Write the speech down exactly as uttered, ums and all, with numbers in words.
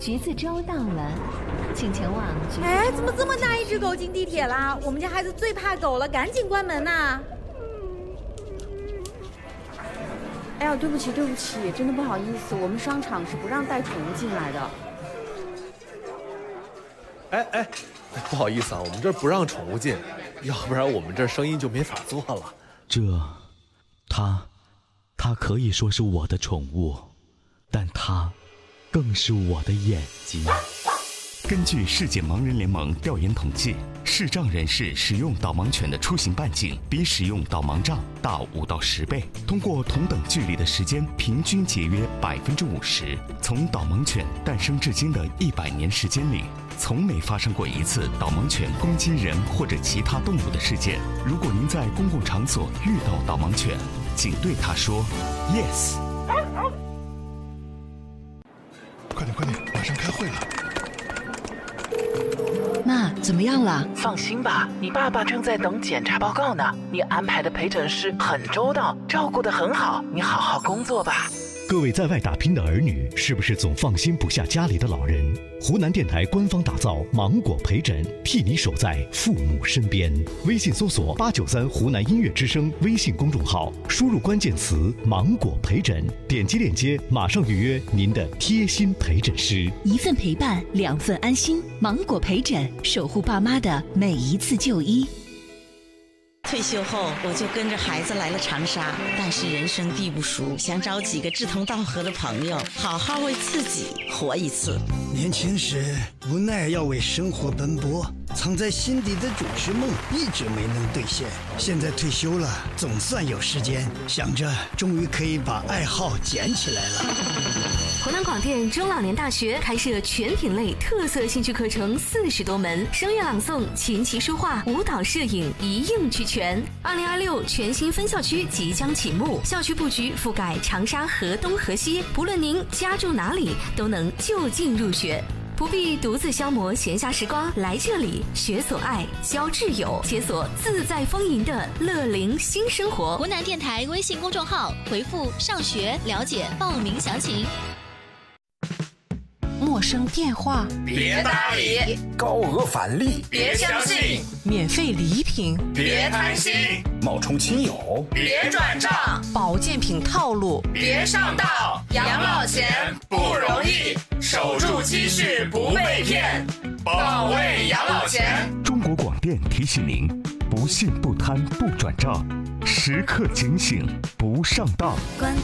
橘子粥到了，请前往橘子粥。 哎，怎么这么大一只狗进地铁啦？我们家孩子最怕狗了，赶紧关门呐！哎呀，对不起对不起，真的不好意思，我们商场是不让带宠物进来的。 哎哎，不好意思啊，我们这儿不让宠物进，要不然我们这儿生意就没法做了。 这，它，它可以说是我的宠物，但它更是我的眼睛。 根据世界盲人联盟调研统计，视障人士使用导盲犬的出行半径比使用导盲杖大五到十倍，通过同等距离的时间平均节约百分之五十。从导盲犬诞生至今的一百年时间里，从没发生过一次导盲犬攻击人或者其他动物的事件。如果您在公共场所遇到导盲犬，请对它说 yes。 快点快点，马上开会了。 妈，怎么样了？ 放心吧，你爸爸正在等检查报告呢。你安排的陪诊师很周到，照顾得很好，你好好工作吧。 各位在外打拼的儿女，是不是总放心不下家里的老人？湖南电台官方打造芒果陪诊，替你守在父母身边。微信搜索八九三湖南音乐之声微信公众号，输入关键词芒果陪诊，点击链接马上预约您的贴心陪诊师。 一份陪伴，两份安心。芒果陪诊，守护爸妈的每一次就医。 退休后，我就跟着孩子来了长沙，但是人生地不熟，想找几个志同道合的朋友，好好为自己活一次。 年轻时无奈要为生活奔波，藏在心底的主持梦一直没能兑现。现在退休了，总算有时间，想着终于可以把爱好捡起来了。 湖南广电中老年大学开设全品类特色兴趣课程四十多门，声乐朗诵、琴棋书画、舞蹈摄影一应俱全。二零二六全新分校区即将启幕，校区布局覆盖长沙河东河西，不论您家住哪里，都能就近入学。不必独自消磨闲暇时光，来这里学所爱，交挚友，解锁自在丰盈的乐龄新生活。 湖南电台微信公众号回复上学了解报名详情。 陌生电话别搭理， 高额返利别相信， 免费礼品别贪心， 冒充亲友别转账， 保健品套路别上当。养老钱不容易，守住积蓄不被骗，保卫养老钱。 中国广电提醒您：不信不贪不转账，时刻警醒不上当。 关